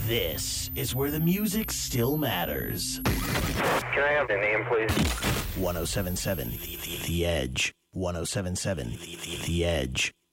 This is where the music still matters. Can I have the name, please? 1077 The Edge. 1077 The Edge.